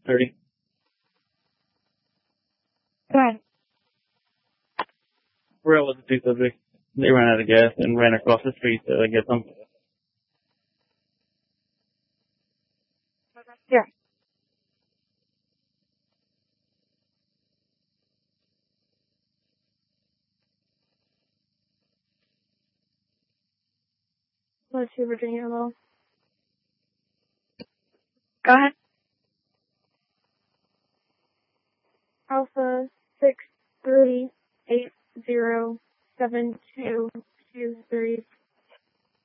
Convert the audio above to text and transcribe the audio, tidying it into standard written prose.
30. Go ahead. We're with the two subjects. They ran out of gas and ran across the street to get some. Yeah. Let's see, Virginia, hello. Go ahead. Alpha 638072223.